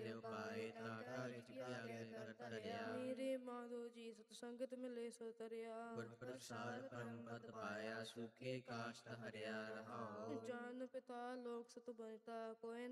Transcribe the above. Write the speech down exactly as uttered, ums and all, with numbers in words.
ਤੇ ਉਪਾਏ ਤਾ ਘਰ ਵਿੱਚ ਕਿਆ ਗਿਆ ਕਰ ਧਰਿਆ। ਮੇਰੇ ਮਾਧੋ ਜੀ ਸਤ ਸੰਗਤ ਮਿਲੇ ਸੋ ਤਰਿਆ। ਗੁਰ ਪ੍ਰਸਾਦ ਪਰਮ ਪਦ ਪਾਇਆ, ਸੂਕੇ ਕਾਸ਼ਟ ਹਰਿਆ ਰਹਾਉ। ਜਨ ਪਿਤਾ ਲੋਕ ਸਤ ਬਣਤਾ, ਕੋਇ